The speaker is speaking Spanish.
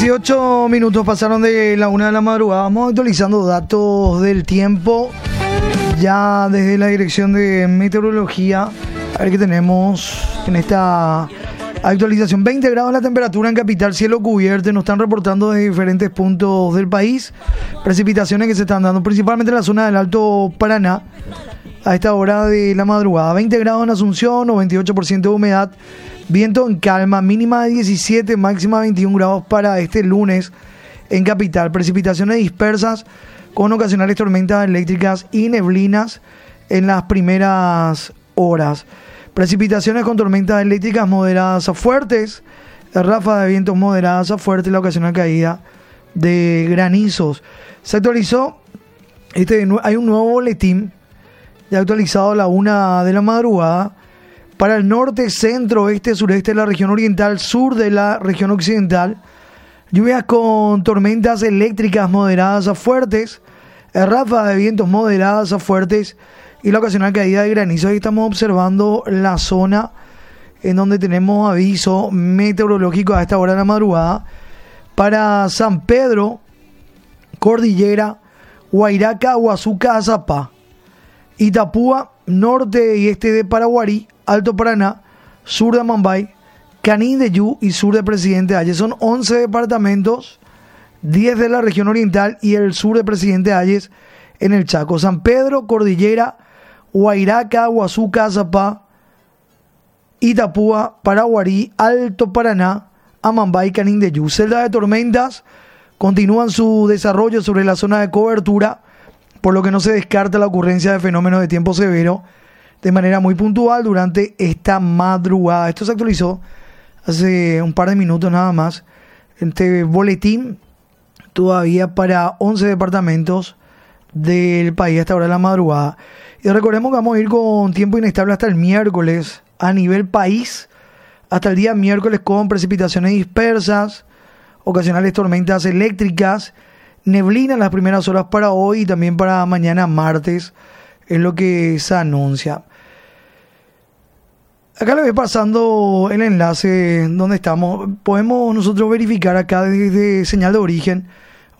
18 minutos pasaron de la 1 de la madrugada. Vamos actualizando datos del tiempo ya desde la dirección de meteorología. A ver qué tenemos en esta actualización. 20 grados la temperatura en capital, cielo cubierto. Nos están reportando de diferentes puntos del país precipitaciones que se están dando principalmente en la zona del Alto Paraná a esta hora de la madrugada. 20 grados en Asunción, 98% de humedad. Viento en calma, mínima de 17, máxima 21 grados para este lunes en capital. Precipitaciones dispersas con ocasionales tormentas eléctricas y neblinas en las primeras horas. Precipitaciones con tormentas eléctricas moderadas a fuertes, ráfagas de vientos moderadas a fuertes, la ocasional caída de granizos. Se actualizó, hay un nuevo boletín ya actualizado a la 1 de la madrugada. Para el norte, centro, oeste, sureste de la región oriental, sur de la región occidental, lluvias con tormentas eléctricas moderadas a fuertes, ráfagas de vientos moderadas a fuertes y la ocasional caída de granizo. Ahí estamos observando la zona en donde tenemos aviso meteorológico a esta hora de la madrugada. Para San Pedro, Cordillera, Huayraca, Huazuca, Azapá, Itapúa, norte y este de Paraguarí, Alto Paraná, sur de Amambay, Canindeyú y sur de Presidente Hayes. Son 11 departamentos, 10 de la región oriental y el sur de Presidente Hayes en el Chaco. San Pedro, Cordillera, Huayraca, Huazuca, Azapá, Itapúa, Paraguarí, Alto Paraná, Amambay, Canindeyú. Celdas de tormentas continúan su desarrollo sobre la zona de cobertura, por lo que no se descarta la ocurrencia de fenómenos de tiempo severo de manera muy puntual durante esta madrugada. Esto se actualizó hace un par de minutos nada más. Este boletín todavía para 11 departamentos del país hasta ahora de la madrugada. Y recordemos que vamos a ir con tiempo inestable hasta el miércoles a nivel país, hasta el día miércoles con precipitaciones dispersas, ocasionales tormentas eléctricas, neblina en las primeras horas para hoy y también para mañana martes, es lo que se anuncia. Acá le voy pasando el enlace donde estamos. Podemos nosotros verificar acá desde señal de origen